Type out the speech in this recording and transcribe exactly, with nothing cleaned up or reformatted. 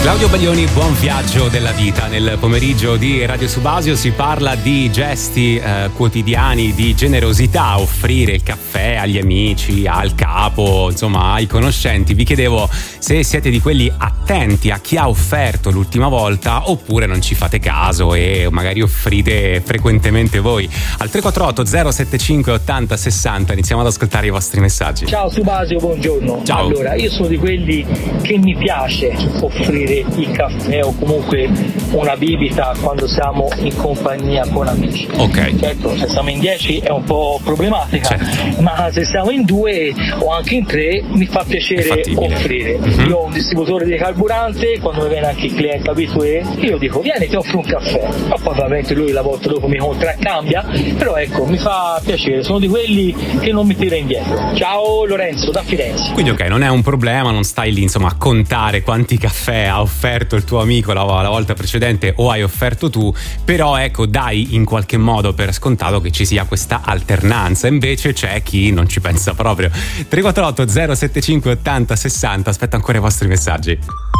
Claudio Baglioni, buon viaggio della vita. Nel pomeriggio di Radio Subasio si parla di gesti eh, quotidiani, di generosità, offrire il caffè agli amici, al capo, insomma ai conoscenti. Vi chiedevo se siete di quelli attenti a chi ha offerto l'ultima volta oppure non ci fate caso e magari offrite frequentemente voi. Al tre quattro otto zero sette cinque ottanta sessanta iniziamo ad ascoltare i vostri messaggi. Ciao Subasio, buongiorno. Ciao. Allora, io sono di quelli che mi piace offrire il caffè o comunque una bibita quando siamo in compagnia con amici. Ok. Certo, se siamo in dieci è un po' problematica, certo. Ma se siamo in due o anche in tre mi fa piacere offrire. Mm-hmm. Io ho un distributore di carburante, quando mi viene anche il cliente abitué, io dico vieni ti offro un caffè, ma poi ovviamente lui la volta dopo mi contraccambia, però ecco mi fa piacere, sono di quelli che non mi tira indietro. Ciao Lorenzo da Firenze. Quindi ok, non è un problema, non stai lì insomma a contare quanti caffè ha offerto il tuo amico la, la volta precedente o hai offerto tu, però ecco dai in qualche modo per scontato che ci sia questa alternanza. Invece c'è chi non ci pensa proprio. Tre quattro otto zero sette cinque ottanta sessanta, aspetta ancora i vostri messaggi.